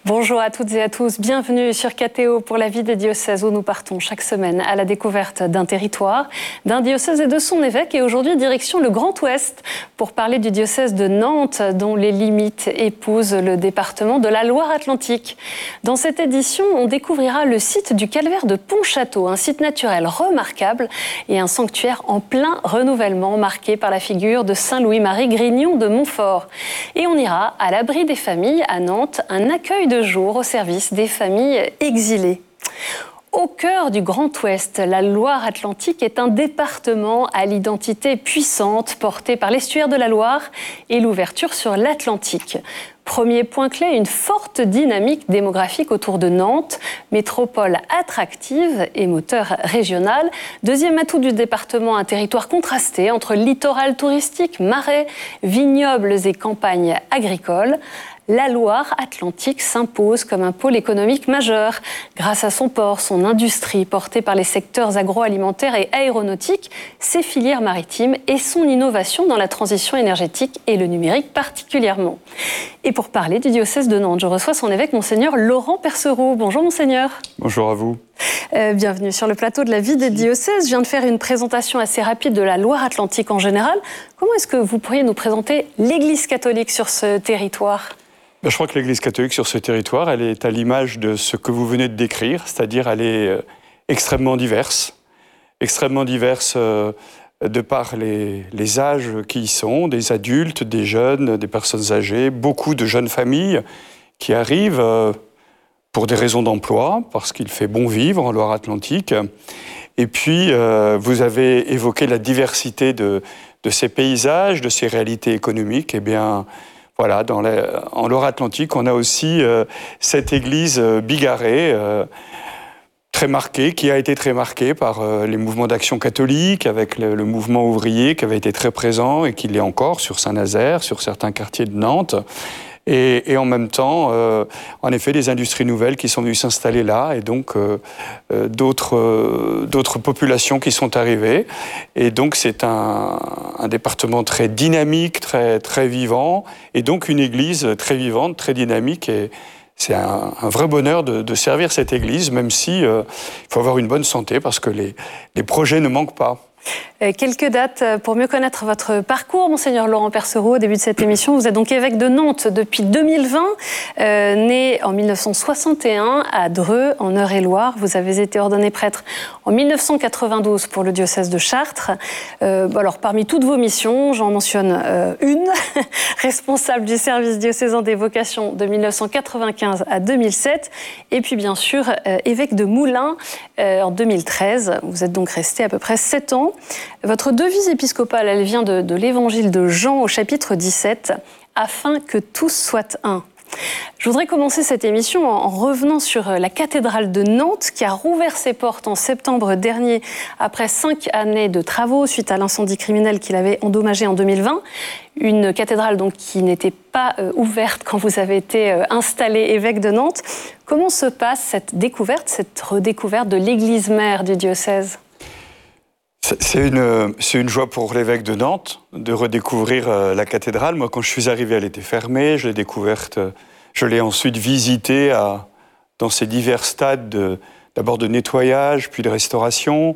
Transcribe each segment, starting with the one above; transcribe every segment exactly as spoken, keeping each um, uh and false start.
Bonjour à toutes et à tous, bienvenue sur K T O pour la vie des diocèses où nous partons chaque semaine à la découverte d'un territoire, d'un diocèse et de son évêque. Et aujourd'hui, direction le Grand Ouest pour parler du diocèse de Nantes dont les limites épousent le département de la Loire-Atlantique. Dans cette édition, on découvrira le site du calvaire de Pontchâteau, un site naturel remarquable et un sanctuaire en plein renouvellement marqué par la figure de Saint Louis-Marie Grignon de Montfort. Et on ira à l'abri des familles à Nantes, un accueil de jour au service des familles exilées. Au cœur du Grand Ouest, la Loire-Atlantique est un département à l'identité puissante porté par l'estuaire de la Loire et l'ouverture sur l'Atlantique. Premier point clé, une forte dynamique démographique autour de Nantes, métropole attractive et moteur régional. Deuxième atout du département, un territoire contrasté entre littoral touristique, marais, vignobles et campagnes agricoles. La Loire-Atlantique s'impose comme un pôle économique majeur grâce à son port, son industrie portée par les secteurs agroalimentaires et aéronautiques, ses filières maritimes et son innovation dans la transition énergétique et le numérique particulièrement. Et pour parler du diocèse de Nantes, je reçois son évêque, Monseigneur Laurent Perceroux. Bonjour Monseigneur. Bonjour à vous. Euh, bienvenue sur le plateau de la vie des diocèses. Je viens de faire une présentation assez rapide de la Loire-Atlantique en général. Comment est-ce que vous pourriez nous présenter l'Église catholique sur ce territoire ? Je crois que l'Église catholique sur ce territoire, elle est à l'image de ce que vous venez de décrire, c'est-à-dire elle est extrêmement diverse, extrêmement diverse de par les, les âges qui y sont, des adultes, des jeunes, des personnes âgées, beaucoup de jeunes familles qui arrivent pour des raisons d'emploi, parce qu'il fait bon vivre en Loire-Atlantique. Et puis, vous avez évoqué la diversité de, de ces paysages, de ces réalités économiques. Eh bien, voilà, dans les, en Loire-Atlantique, on a aussi euh, cette église euh, bigarrée, euh, très marquée, qui a été très marquée par euh, les mouvements d'action catholique, avec le, le mouvement ouvrier qui avait été très présent et qui l'est encore sur Saint-Nazaire, sur certains quartiers de Nantes. Et, et en même temps, euh, en effet, des industries nouvelles qui sont venues s'installer là, et donc euh, euh, d'autres, euh, d'autres populations qui sont arrivées. Et donc c'est un, un département très dynamique, très, très vivant, et donc une église très vivante, très dynamique. Et c'est un, un vrai bonheur de, de servir cette église, même si euh, il faut avoir une bonne santé, parce que les, les projets ne manquent pas. Quelques dates pour mieux connaître votre parcours, Monseigneur Laurent Perceroux. Au début de cette émission, vous êtes donc évêque de Nantes depuis deux mille vingt, euh, né en mille neuf cent soixante et un à Dreux, en Eure-et-Loire. Vous avez été ordonné prêtre en mille neuf cent quatre-vingt-douze pour le diocèse de Chartres. Euh, alors, parmi toutes vos missions, j'en mentionne euh, une, responsable du service diocésain des vocations de mille neuf cent quatre-vingt-quinze à deux mille sept, et puis bien sûr euh, évêque de Moulins euh, en deux mille treize. Vous êtes donc resté à peu près sept ans. Votre devise épiscopale, elle vient de, de l'évangile de Jean au chapitre dix-sept, « Afin que tous soient un ». Je voudrais commencer cette émission en revenant sur la cathédrale de Nantes qui a rouvert ses portes en septembre dernier après cinq années de travaux suite à l'incendie criminel qu'il avait endommagé en deux mille vingt. Une cathédrale donc qui n'était pas euh, ouverte quand vous avez été euh, installé évêque de Nantes. Comment se passe cette découverte, cette redécouverte de l'église mère du diocèse ? C'est une, c'est une joie pour l'évêque de Nantes de redécouvrir euh, la cathédrale. Moi, quand je suis arrivé, elle était fermée. Je l'ai découverte, je l'ai ensuite visitée à, dans ses divers stades, de, d'abord de nettoyage, puis de restauration.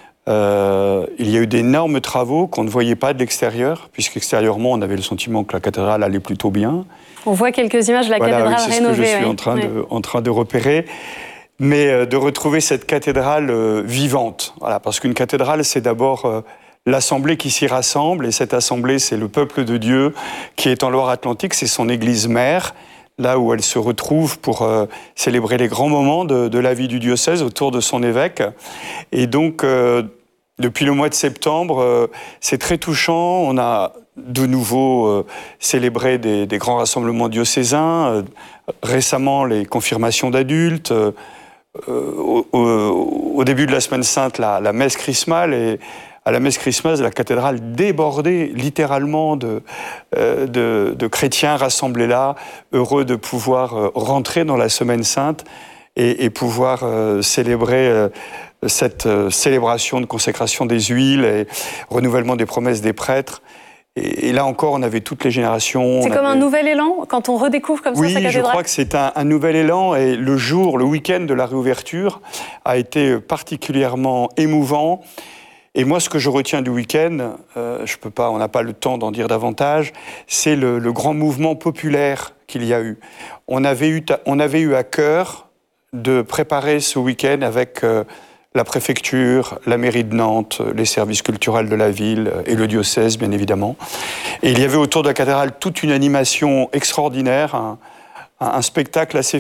Euh, il y a eu d'énormes travaux qu'on ne voyait pas de l'extérieur, puisqu'extérieurement, on avait le sentiment que la cathédrale allait plutôt bien. On voit quelques images de la voilà, cathédrale oui, c'est rénovée. C'est ce que je suis oui. en, train oui. de, en train de repérer. Mais de retrouver cette cathédrale euh, vivante. Voilà, parce qu'une cathédrale, c'est d'abord euh, l'assemblée qui s'y rassemble, et cette assemblée, c'est le peuple de Dieu qui est en Loire-Atlantique, c'est son église mère, là où elle se retrouve pour euh, célébrer les grands moments de, de la vie du diocèse autour de son évêque. Et donc, euh, depuis le mois de septembre, euh, c'est très touchant. On a de nouveau euh, célébré des, des grands rassemblements diocésains, euh, récemment les confirmations d'adultes, euh, Au, au, au début de la Semaine Sainte, la, la messe chrismale, et à la messe chrismale, la cathédrale débordée littéralement de, euh, de, de chrétiens rassemblés là, heureux de pouvoir euh, rentrer dans la Semaine Sainte et, et pouvoir euh, célébrer euh, cette euh, célébration de consécration des huiles et renouvellement des promesses des prêtres. Et, et là encore, on avait toutes les générations. C'est comme avait... un nouvel élan quand on redécouvre comme oui, ça sa cathédrale. Oui, je crois que c'est un, un nouvel élan. Et le jour, le week-end de la réouverture a été particulièrement émouvant. Et moi, ce que je retiens du week-end, euh, je peux pas, on n'a pas le temps d'en dire davantage, c'est le, le grand mouvement populaire qu'il y a eu. On avait eu, on avait eu à cœur de préparer ce week-end avec euh, la préfecture, la mairie de Nantes, les services culturels de la ville et le diocèse, bien évidemment. Et il y avait autour de la cathédrale toute une animation extraordinaire, un, un spectacle assez